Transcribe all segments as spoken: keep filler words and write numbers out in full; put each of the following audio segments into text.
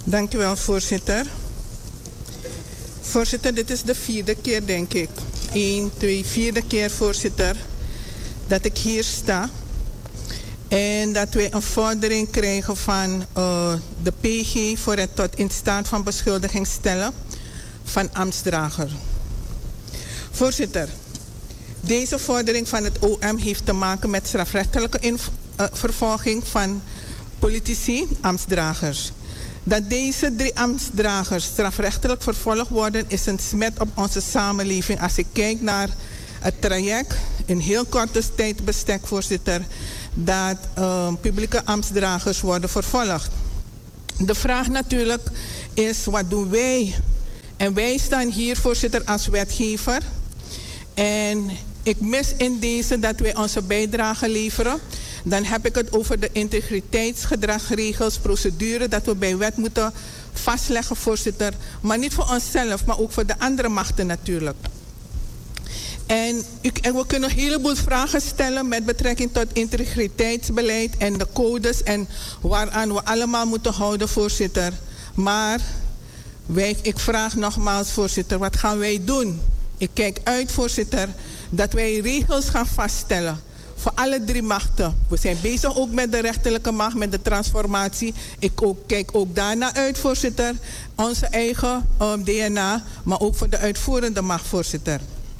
Dank u wel, voorzitter. Voorzitter, dit is de vierde keer, denk ik. Eén, twee, vierde keer, voorzitter, dat ik hier sta. En dat wij een vordering krijgen van uh, de P G voor het tot in staat van beschuldiging stellen van ambtsdrager. Voorzitter, deze vordering van het O M heeft te maken met strafrechtelijke uh, vervolging van politici, ambtsdragers. Dat deze drie ambtsdragers strafrechtelijk vervolgd worden is een smet op onze samenleving. Als ik kijk naar het traject in heel korte tijdbestek, voorzitter, dat uh, publieke ambtsdragers worden vervolgd. De vraag natuurlijk is, wat doen wij? En wij staan hier, voorzitter, als wetgever. En ik mis in deze dat wij onze bijdrage leveren. Dan heb ik het over de integriteitsgedragsregels, procedure dat we bij wet moeten vastleggen, voorzitter. Maar niet voor onszelf, maar ook voor de andere machten natuurlijk. En, en we kunnen een heleboel vragen stellen met betrekking tot integriteitsbeleid en de codes en waaraan we allemaal moeten houden, voorzitter. Maar wij, ik vraag nogmaals, voorzitter, wat gaan wij doen? Ik kijk uit, voorzitter, dat wij regels gaan vaststellen voor alle drie machten. We zijn bezig ook met de rechterlijke macht, met de transformatie. Ik ook, kijk ook daarna uit, voorzitter. Onze eigen um, D N A, maar ook voor de uitvoerende macht, voorzitter.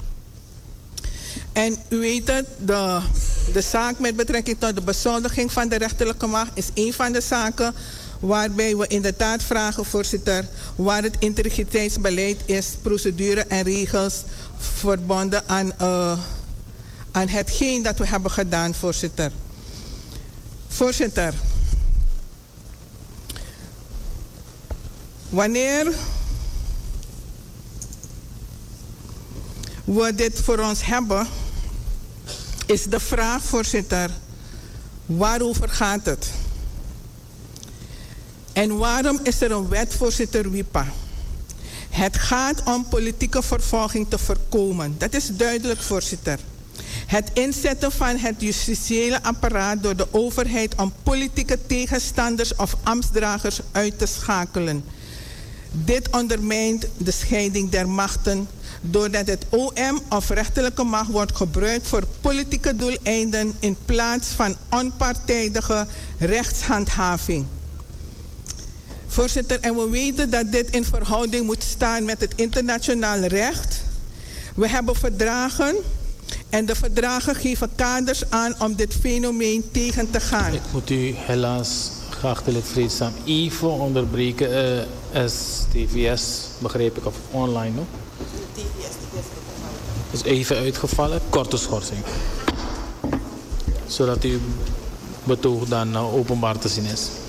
En u weet het, de, de zaak met betrekking tot de bezoldiging van de rechterlijke macht is een van de zaken waarbij we inderdaad vragen, voorzitter, waar het integriteitsbeleid is, procedure en regels verbonden aan, uh, aan hetgeen dat we hebben gedaan, voorzitter. Voorzitter, wanneer we dit voor ons hebben, is de vraag, voorzitter, waarover gaat het? En waarom is er een wet, voorzitter WIPA? Het gaat om politieke vervolging te voorkomen. Dat is duidelijk, voorzitter. Het inzetten van het justitiële apparaat door de overheid om politieke tegenstanders of ambtsdragers uit te schakelen. Dit ondermijnt de scheiding der machten doordat het O M of rechterlijke macht wordt gebruikt voor politieke doeleinden in plaats van onpartijdige rechtshandhaving. Voorzitter, en we weten dat dit in verhouding moet staan met het internationale recht. We hebben verdragen en de verdragen geven kaders aan om dit fenomeen tegen te gaan. Ik moet u helaas, geachte lid Vreedzaam, even onderbreken. Uh, S T V S, begreep ik, of online nog? T V S is even uitgevallen. Korte schorsing. Zodat uw betoog dan uh, openbaar te zien is.